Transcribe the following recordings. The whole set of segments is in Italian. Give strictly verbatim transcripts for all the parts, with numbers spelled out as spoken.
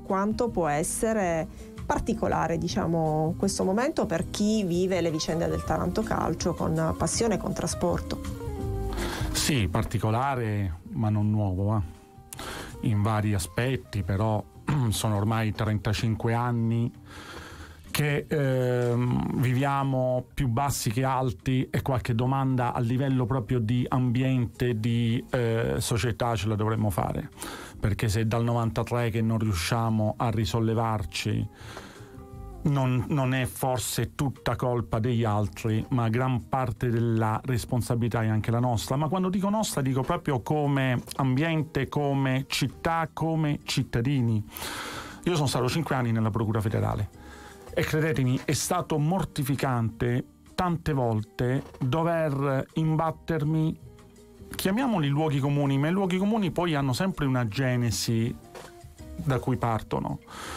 quanto può essere particolare, diciamo, questo momento per chi vive le vicende del Taranto Calcio con passione e con trasporto. Sì, particolare ma non nuovo, eh. in vari aspetti, però sono ormai trentacinque anni che eh, viviamo più bassi che alti, e qualche domanda a livello proprio di ambiente, di eh, società ce la dovremmo fare, perché se dal novantatré che non riusciamo a risollevarci, non, non è forse tutta colpa degli altri, ma gran parte della responsabilità è anche la nostra. Ma quando dico nostra dico proprio come ambiente, come città, come cittadini. Io sono stato cinque anni nella Procura Federale e credetemi, è stato mortificante tante volte dover imbattermi, chiamiamoli luoghi comuni, ma i luoghi comuni poi hanno sempre una genesi da cui partono.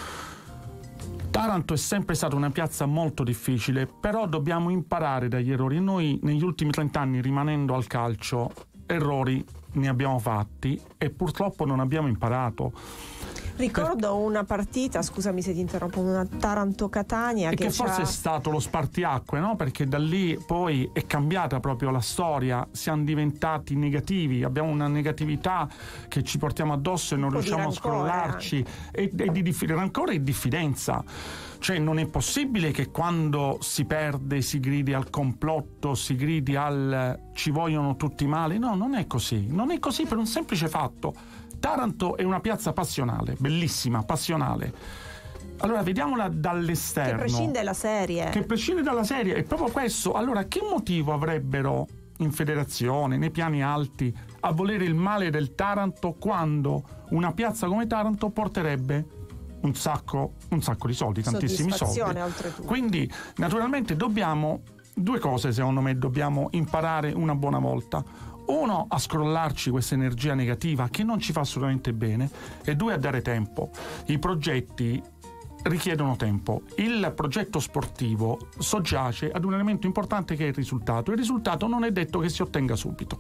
Taranto è sempre stata una piazza molto difficile, però dobbiamo imparare dagli errori. Noi negli ultimi trent'anni, rimanendo al calcio, errori ne abbiamo fatti e purtroppo non abbiamo imparato. Ricordo una partita, scusami se ti interrompo, una Taranto-Catania e che, che forse è stato lo spartiacque, no? Perché da lì poi è cambiata proprio la storia, siamo diventati negativi, abbiamo una negatività che ci portiamo addosso e non riusciamo a scrollarci, e, e di dif- rancore e diffidenza. Cioè non è possibile che quando si perde si gridi al complotto, si gridi al ci vogliono tutti male. No, non è così, non è così per un semplice fatto. Taranto è una piazza passionale, bellissima, passionale. Allora vediamola dall'esterno. Che prescinde dalla serie. Che prescinde dalla serie, è proprio questo. Allora che motivo avrebbero in federazione, nei piani alti, a volere il male del Taranto quando una piazza come Taranto porterebbe un sacco, un sacco di soldi, tantissimi soldi. Oltretutto. Quindi naturalmente dobbiamo, due cose secondo me dobbiamo imparare una buona volta. Uno, a scrollarci questa energia negativa che non ci fa assolutamente bene, e due, a dare tempo. I progetti richiedono tempo. Il progetto sportivo soggiace ad un elemento importante che è il risultato. Il risultato non è detto che si ottenga subito.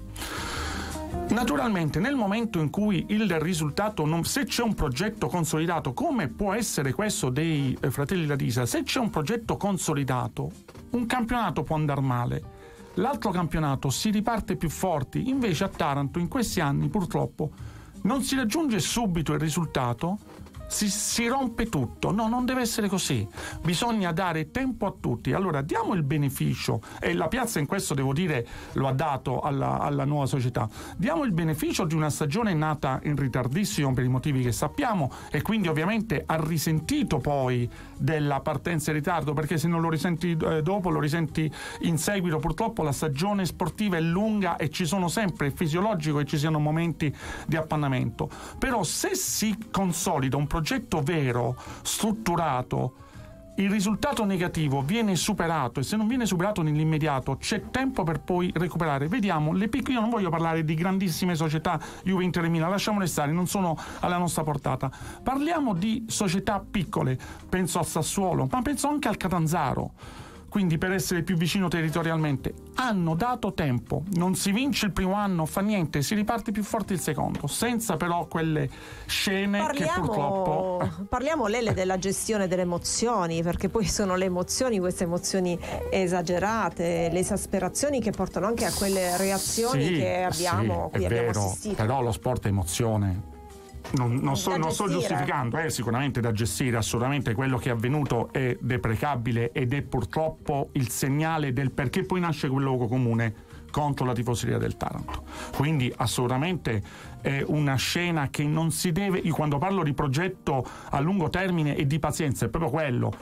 Naturalmente nel momento in cui il risultato non, se c'è un progetto consolidato, come può essere questo dei eh, Fratelli Latisa, se c'è un progetto consolidato, un campionato può andare male, l'altro campionato si riparte più forti. Invece a Taranto in questi anni purtroppo non si raggiunge subito il risultato, si, si rompe tutto. No, non deve essere così, bisogna dare tempo a tutti. Allora diamo il beneficio, e la piazza in questo devo dire lo ha dato alla, alla nuova società, diamo il beneficio di una stagione nata in ritardissimo per i motivi che sappiamo, e quindi ovviamente ha risentito poi della partenza in ritardo, perché se non lo risenti eh, dopo lo risenti in seguito. Purtroppo la stagione sportiva è lunga e ci sono sempre, è fisiologico che ci siano momenti di appannamento, però se si consolida un progetto vero, strutturato, il risultato negativo viene superato, e se non viene superato nell'immediato c'è tempo per poi recuperare. Vediamo le piccole, io non voglio parlare di grandissime società, Juve, Inter e Milan, lasciamole stare, non sono alla nostra portata. Parliamo di società piccole, penso al Sassuolo, ma penso anche al Catanzaro. Quindi per essere più vicino territorialmente hanno dato tempo, non si vince il primo anno, fa niente, si riparte più forte il secondo, senza però quelle scene parliamo, che purtroppo parliamo Lele della gestione delle emozioni, perché poi sono le emozioni, queste emozioni esagerate, le esasperazioni che portano anche a quelle reazioni sì, che abbiamo, sì, cui è abbiamo vero, assistito. però lo sport è emozione. Non, non, sto, non sto giustificando, è sicuramente da gestire, assolutamente quello che è avvenuto è deprecabile ed è purtroppo il segnale del perché poi nasce quel luogo comune contro la tifoseria del Taranto. Quindi assolutamente è una scena che non si deve, io quando parlo di progetto a lungo termine e di pazienza è proprio quello.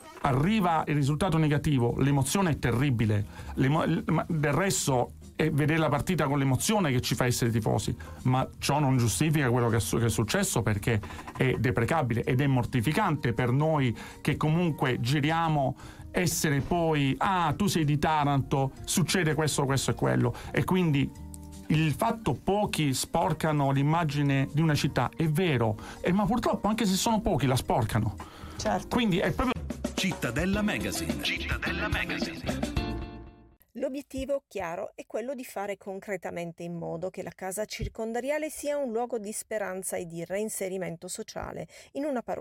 Arriva il risultato negativo, l'emozione è terribile, L'emo- del resto è vedere la partita con l'emozione che ci fa essere tifosi, ma ciò non giustifica quello che è, su- che è successo, perché è deprecabile ed è mortificante per noi che comunque giriamo essere poi ah tu sei di Taranto, succede questo, questo e quello, e quindi il fatto pochi sporcano l'immagine di una città è vero, eh, ma purtroppo anche se sono pochi la sporcano. Certo. Quindi è proprio Cittadella Magazine. Cittadella Magazine. L'obiettivo chiaro è quello di fare concretamente in modo che la casa circondariale sia un luogo di speranza e di reinserimento sociale in una parrocchia